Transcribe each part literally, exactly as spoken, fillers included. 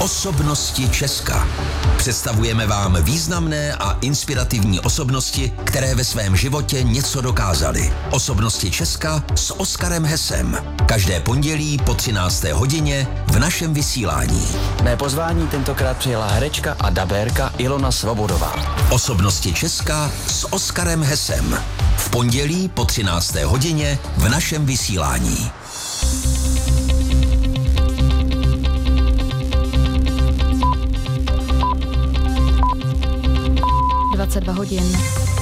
Osobnosti Česka. Představujeme vám významné a inspirativní osobnosti, které ve svém životě něco dokázaly. Osobnosti Česka s Oskarem Hesem. Každé pondělí po třinácté hodině v našem vysílání. Mé pozvání tentokrát přijela herečka a dabérka Ilona Svobodová. Osobnosti Česka s Oskarem Hesem. V pondělí po třinácté hodině v našem vysílání. dvacet dva hodin.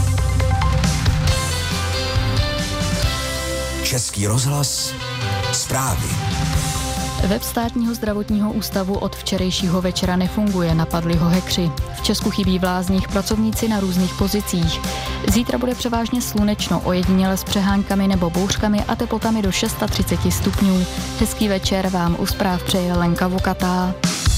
Český rozhlas. Zprávy. Web Státního zdravotního ústavu od včerejšího večera nefunguje, napadli ho hackři. V Česku chybí v lázních pracovníci na různých pozicích. Zítra bude převážně slunečno, ojediněle s přeháňkami nebo bouřkami a teplotami do třicet šest stupňů. Hezký večer vám u zpráv přeje Lenka Vokatá.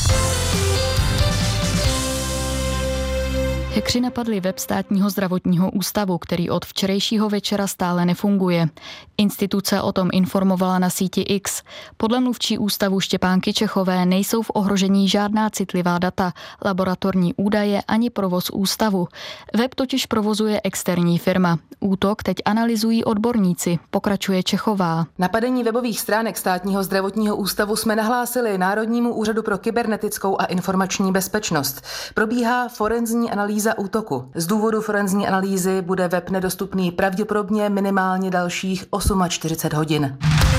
Hackři napadli web Státního zdravotního ústavu, který od včerejšího večera stále nefunguje. Instituce o tom informovala na síti X. Podle mluvčí ústavu Štěpánky Čechové nejsou v ohrožení žádná citlivá data, laboratorní údaje ani provoz ústavu. Web totiž provozuje externí firma. Útok teď analyzují odborníci, pokračuje Čechová. Napadení webových stránek Státního zdravotního ústavu jsme nahlásili Národnímu úřadu pro kybernetickou a informační bezpečnost. Probíhá forenzní analýza útoku. Z důvodu forenzní analýzy bude web nedostupný pravděpodobně minimálně dalších čtyřicet osm hodin.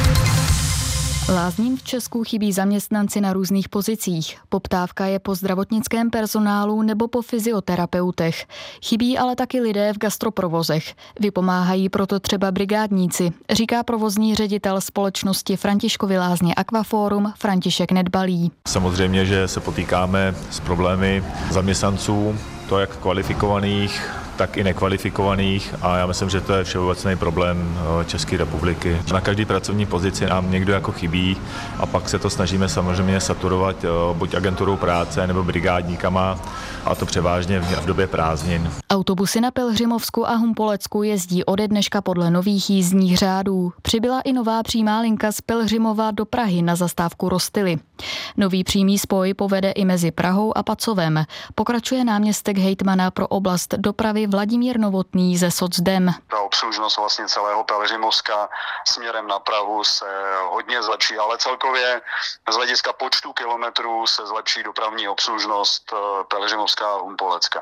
Lázním v Česku chybí zaměstnanci na různých pozicích. Poptávka je po zdravotnickém personálu nebo po fyzioterapeutech. Chybí ale taky lidé v gastroprovozech. Vypomáhají proto třeba brigádníci, říká provozní ředitel společnosti Františkovy lázně Aquaforum František Nedbalý. Samozřejmě, že se potýkáme s problémy zaměstnanců, to jak kvalifikovaných, tak i nekvalifikovaných a já myslím, že to je všeobecný problém České republiky. Na každé pracovní pozici nám někdo jako chybí a pak se to snažíme samozřejmě saturovat buď agenturou práce nebo brigádníkama a to převážně v době prázdnin. Autobusy na Pelhřimovsku a Humpolecku jezdí ode dneška podle nových jízdních řádů. Přibyla i nová přímá linka z Pelhřimova do Prahy na zastávku Rostily. Nový přímý spoj povede i mezi Prahou a Pacovem. Pokračuje náměstek hejtmana pro oblast dopravy Vladimír Novotný ze Socdem. Ta obslužnost vlastně celého Pelhřimovska směrem na Prahu se hodně zlepší, ale celkově z hlediska počtu kilometrů se zlepší dopravní obslužnost Pelhřimovská a Humpolecka.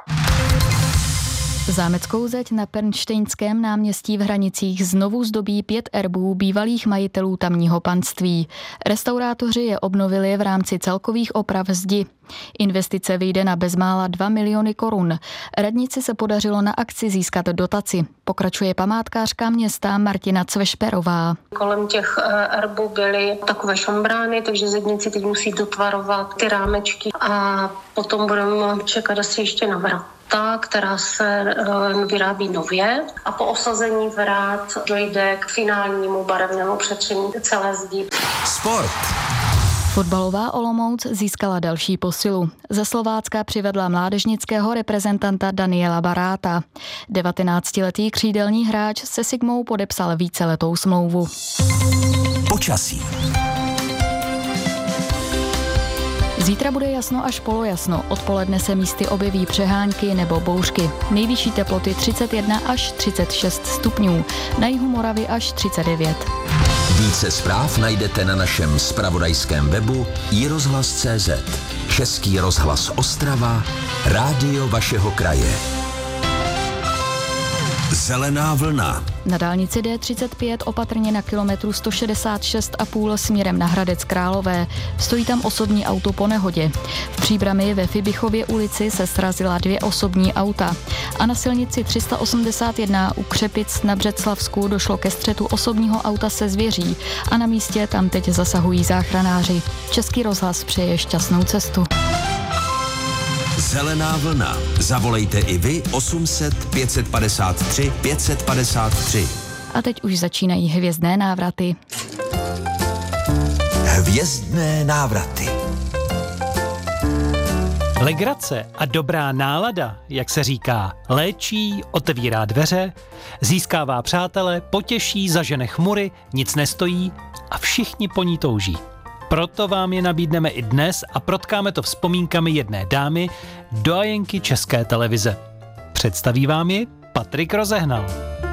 Zámeckou zeď na Pernštejnském náměstí v Hranicích znovu zdobí pět erbů bývalých majitelů tamního panství. Restaurátoři je obnovili v rámci celkových oprav zdi. Investice vyjde na bezmála dva miliony korun. Radnici se podařilo na akci získat dotaci. Pokračuje památkářka města Martina Cvešperová. Kolem těch erbů byly takové šambrány, takže zedníci teď musí dotvarovat ty rámečky a potom budeme čekat asi ještě na vrata, která se vyrábí nově a po osazení vrát dojde k finálnímu barevnému přetření celé zdi. Sport. Fotbalová Olomouc získala další posilu. Ze Slovácka přivedla mládežnického reprezentanta Daniela Baráta. devatenáctiletý křídelní hráč se Sigmou podepsal víceletou smlouvu. Počasí. Zítra bude jasno až polojasno. Odpoledne se místy objeví přehánky nebo bouřky. Nejvyšší teploty třicet jedna až třicet šest stupňů. Na jihu Moravy až třicet devět. Více zpráv najdete na našem zpravodajském webu i rozhlas tečka cé zet. Český rozhlas Ostrava, rádio vašeho kraje. Zelená vlna. Na dálnici D třicet pět opatrně na kilometru sto šedesát šest a půl směrem na Hradec Králové. Stojí tam osobní auto po nehodě. V Příbrami ve Fibichově ulici se srazila dvě osobní auta. A na silnici tři sta osmdesát jedna u Křepic na Břeclavsku došlo ke střetu osobního auta se zvěří. A na místě tam teď zasahují záchranáři. Český rozhlas přeje šťastnou cestu. Zelená vlna. Zavolejte i vy osm set pět set padesát tři pět set padesát tři. A teď už začínají hvězdné návraty. Hvězdné návraty. Legrace a dobrá nálada, jak se říká, léčí, otevírá dveře, získává přátele, potěší, zažene chmury, nic nestojí a všichni po ní touží. Proto vám je nabídneme i dnes a protkáme to vzpomínkami jedné dámy, doajenky České televize. Představí vám ji Patrik Rozehnal.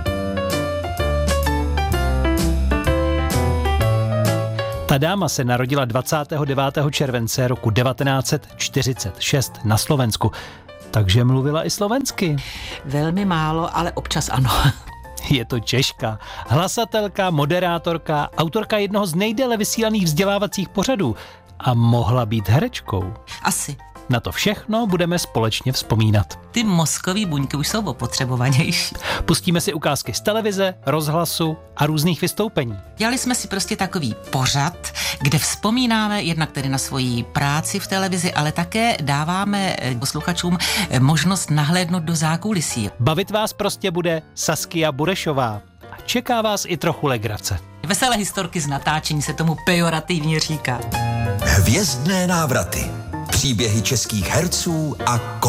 Ta dáma se narodila dvacátého devátého července roku devatenáct set čtyřicet šest na Slovensku, takže mluvila i slovensky. Velmi málo, ale občas ano. Je to Češka, hlasatelka, moderátorka, autorka jednoho z nejdéle vysílaných vzdělávacích pořadů a mohla být herečkou. Asi. Na to všechno budeme společně vzpomínat. Ty mozkový buňky už jsou opotřebovanější. Pustíme si ukázky z televize, rozhlasu a různých vystoupení. Dělali jsme si prostě takový pořad, kde vzpomínáme jednak tedy na svoji práci v televizi, ale také dáváme posluchačům možnost nahlédnout do zákulisí. Bavit vás prostě bude Saskia Burešová. A čeká vás i trochu legrace. Veselé historky z natáčení se tomu pejorativně říká. Hvězdné návraty. Příběhy českých herců a